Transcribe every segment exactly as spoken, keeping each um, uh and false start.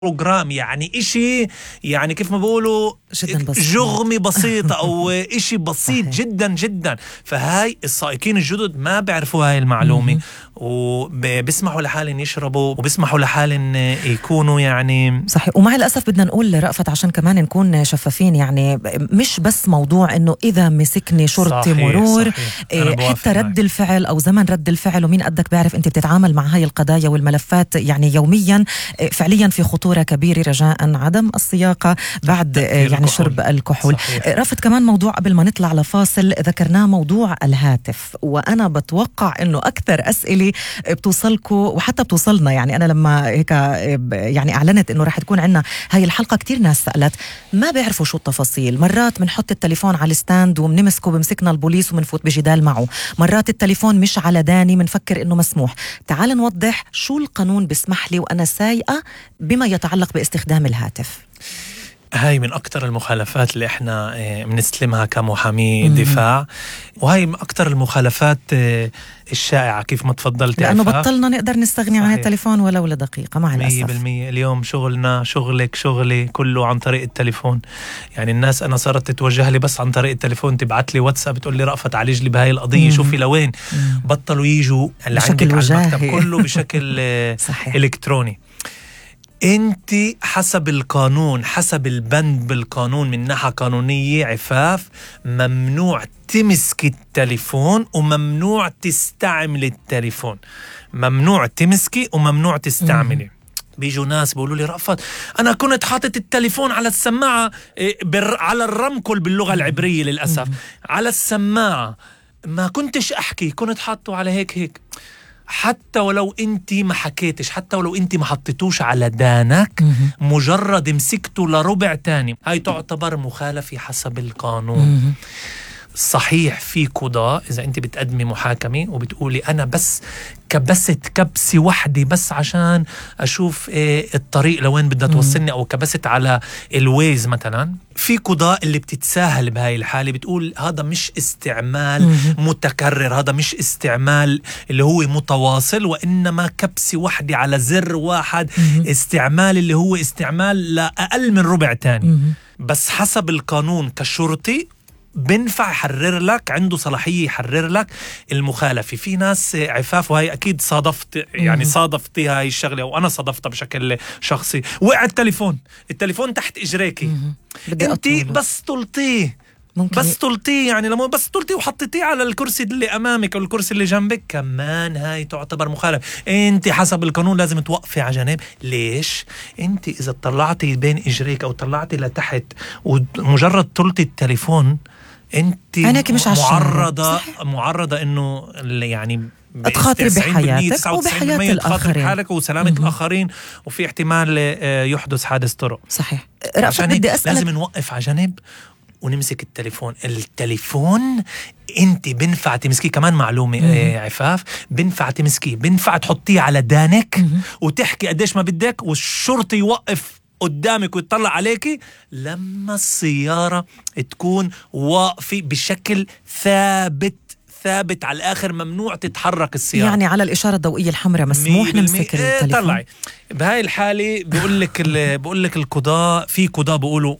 بروجرام، يعني إشي يعني كيف ما بقولوا جغمي بسيطة أو إشي بسيط جدا جدا. فهاي السائقين الجدد ما بيعرفوا هاي المعلومة وبيسمحوا لحالهم يشربوا وبيسمحوا لحالهم يكونوا يعني صحيح. ومع الأسف بدنا نقول رأفت عشان كمان نكون شفافين، يعني مش بس موضوع إنه إذا مسكني شرطي مرور صحيح. حتى رد الفعل أو زمن رد الفعل ومين قدك بيعرف أنت بتتعامل مع هاي القضايا والملفات يعني يوميا فعليا في خطورة كبيرة، رجاء عدم السياقة بعد يعني الكحول. شرب الكحول. رأفت كمان موضوع قبل ما نطلع لفاصل ذكرناه، موضوع الهاتف، وأنا بتوقع إنه أكثر أسئلة بتوصلكم وحتى بتوصلنا. يعني أنا لما هيك يعني أعلنت إنه راح تكون عنا هاي الحلقة كتير ناس سألت ما بيعرفوا شو التفاصيل. مرات بنحط التليفون على الستاند وبنمسكه بمسكنا البوليس وبنفوت بجدال معه، مرات التليفون مش على داني بنفكر إنه مسموح. تعال نوضح شو القانون بيسمح لي وأنا سايقة بما يتعلق باستخدام الهاتف. هاي من أكتر المخالفات اللي إحنا بنستلمها كمحامي دفاع، وهاي من أكتر المخالفات الشائعة كيف ما تفضلت، لأنه بطلنا نقدر نستغني عن التليفون ولو لدقيقة مع الأسف. مية بالمية اليوم شغلنا شغلك شغلي كله عن طريق التليفون. يعني الناس أنا صارت تتوجه لي بس عن طريق التليفون، تبعت لي واتساب تقول لي رأفت عالج لي بهاي القضية، مم. شوفي لوين. مم. بطلوا يجوا بشكل وجاهي كله بشكل إلكتروني. انت حسب القانون، حسب البند بالقانون من ناحية قانونية عفاف، ممنوع تمسك التليفون وممنوع تستعمل التليفون. ممنوع تمسكي وممنوع تستعملي. بيجوا ناس بيقولوا لي رأفت أنا كنت حاطط التليفون على السماعة على الرمكل باللغة العبرية للأسف على السماعة، ما كنتش أحكي، كنت حاطه على هيك هيك. حتى ولو انتي ما حكيتش، حتى ولو انتي ما حطيتوش على دانك، مجرد مسكته لربع تاني، هاي تعتبر مخالفة حسب القانون. صحيح في قضاء إذا أنت بتقدمي محاكمة وبتقولي أنا بس كبست كبسة وحدة بس عشان أشوف إيه الطريق لوين بدها توصلني، أو كبست على الويز مثلا، في قضاء اللي بتتساهل بهاي الحالة، بتقول هذا مش استعمال متكرر، هذا مش استعمال اللي هو متواصل، وإنما كبسة وحدة على زر واحد، استعمال اللي هو استعمال لأقل من ربع تاني. بس حسب القانون كشرطي بنفع يحرر لك، عنده صلاحية يحرر لك المخالفة. في ناس عفاف، وهي أكيد صادفت يعني صادفتي هاي الشغلة وأنا صادفتها بشكل شخصي، وقع التليفون التليفون تحت إجريكي، أنتي بس طلتيه بس طلتيه يعني لما بس طلتيه وحطيتيه على الكرسي اللي أمامك أو الكرسي اللي جنبك، كمان هاي تعتبر مخالفة. أنت حسب القانون لازم توقفي على جنب. ليش؟ أنت إذا طلعتي بين إجريك أو طلعتي لتحت ومجرد طلتي التليفون، انت معرضة معرضة انه يعني تخاطري بحياتك وبحياة الآخرين، حالك وسلامة م-م. الآخرين، وفي احتمال يحدث حادث طرق. صحيح. عشان بدي أسألك، لازم نوقف على جنب ونمسك التليفون. التليفون انت بنفع تمسكيه، كمان معلومة م-م. عفاف، بنفع تمسكيه، بنفع تحطيه على دانك م-م. وتحكي قديش ما بدك، والشرطي يوقف قدامك ويطلع عليكي لما السيارة تكون واقفة بشكل ثابت ثابت على الآخر، ممنوع تتحرك السيارة. يعني على الإشارة الضوئية الحمراء مسموح نمسك التليفون. طلعي بهاي الحالة بقول لك بقول لك القضاء، في قضاء بيقولوا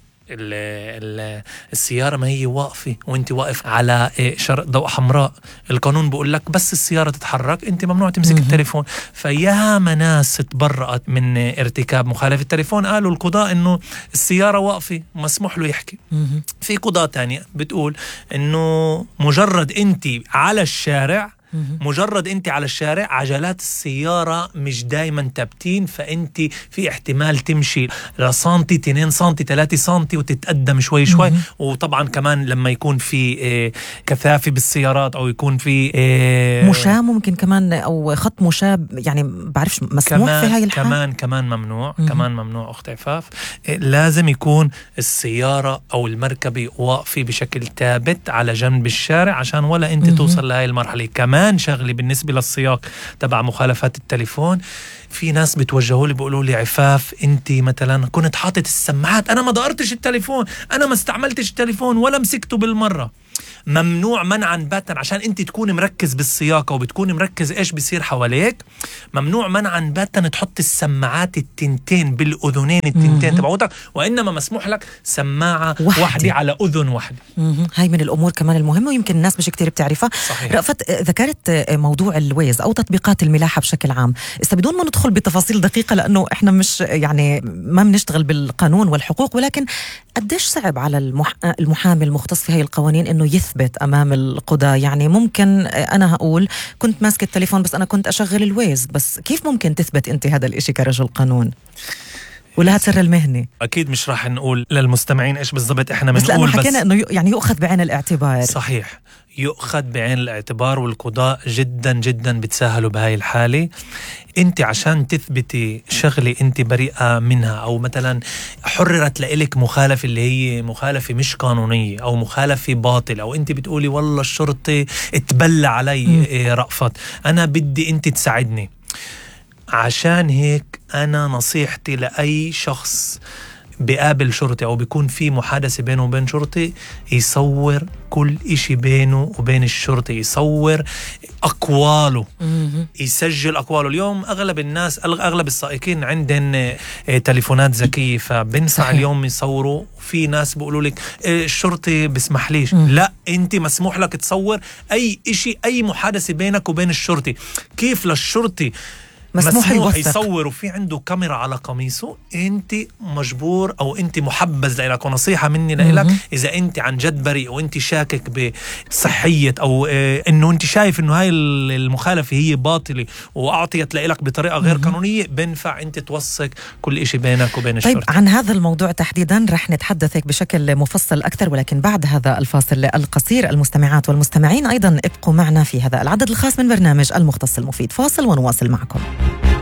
السيارة ما هي واقفة وانت واقف على إشارة ضوء حمراء، القانون بقول لك بس السيارة تتحرك انت ممنوع تمسك التليفون. فيا ناس تبرأت من ارتكاب مخالفة التليفون، قالوا القضاء انه السيارة واقفة مسموح له يحكي. في قضاء تانية بتقول انه مجرد انت على الشارع، مجرد انت على الشارع، عجلات السيارة مش دايما ثابتين، فانت في احتمال تمشي لسنتي اتنين سنتي ثلاثة سنتي وتتقدم شوي شوي. مم. وطبعا كمان لما يكون في اه كثافة بالسيارات او يكون في اه مشاة ممكن كمان او خط مشاة، يعني بعرفش مسموح في هاي الحالة. كمان كمان ممنوع. مم. كمان ممنوع اخت عفاف. اه لازم يكون السيارة او المركبة واقفة بشكل ثابت على جنب الشارع عشان ولا انت مم. توصل لهاي المرحلة. كمان شغلي بالنسبة للسياق تبع مخالفات التليفون، في ناس بتوجهوا لي بيقولوا لي عفاف انت مثلا كنت حاطط السماعات، انا ما دقرتش التليفون، انا ما استعملتش التليفون ولا مسكته بالمرة. ممنوع منعا باتا، عشان انت تكون مركز بالسياقة وبتكون مركز ايش بيصير حواليك، ممنوع منعا باتا تحط السماعات التنتين بالاذنين التنتين تبعوتك، وانما مسموح لك سماعة واحدة, واحدة على اذن واحدة. هاي من الامور كمان المهمة ويمكن الناس مش كتير بتعرفها. صحيح. رأفت ذكرت موضوع الويز او تطبيقات الملاحة بشكل عام، است بدون ما ندخل بتفاصيل دقيقة لانه احنا مش يعني ما بنشتغل بالقانون والحقوق، ولكن قديش صعب على المح... المحامي المختص في هاي القوانين انه يثبت امام القضاء؟ يعني ممكن انا هقول كنت ماسك التليفون بس انا كنت اشغل الويز، بس كيف ممكن تثبت انت هذا الاشي كرجل قانون ولا سر المهنة؟ اكيد مش راح نقول للمستمعين ايش بالضبط احنا بنقول، بنقول، بس حكينا انه يعني يؤخذ بعين الاعتبار. صحيح، يؤخذ بعين الاعتبار، والقضاء جدا جدا بتساهلوا بهاي الحالة. انت عشان تثبتي شغلة انت بريئة منها، او مثلا حررت لإلك مخالفة اللي هي مخالفة مش قانونية او مخالفة باطل، او انت بتقولي والله الشرطة اتبلى علي إيه رأفت، انا بدي انت تساعدني. عشان هيك انا نصيحتي لأي شخص بقابل شرطي أو بيكون في محادثة بينه وبين شرطي، يصور كل إشي بينه وبين الشرطي، يصور أقواله، يسجل أقواله. اليوم أغلب الناس أغلب السائقين عندهم تليفونات ذكية، فبنفع اليوم يصوروا. في ناس بيقولوا لك الشرطي بسمح ليش. لا، أنت مسموح لك تصور أي إشي، أي محادثة بينك وبين الشرطي. كيف للشرطي مسموح, مسموح يصور وفي عنده كاميرا على قميصه، انت مجبور او انت محبذ لك. ونصيحة مني لك، اذا انت عن جد بريء وانت شاكك بصحية او اه انه انت شايف انه هاي المخالفة هي باطلة واعطيت لك بطريقة غير قانونية، بنفع انت توثق كل اشي بينك وبين الشرطة. طيب، عن هذا الموضوع تحديدا رح نتحدث بشكل مفصل اكثر، ولكن بعد هذا الفاصل القصير. المستمعات والمستمعين ايضا ابقوا معنا في هذا العدد الخاص من برنامج المختص المفيد. فاصل ونواصل معكم.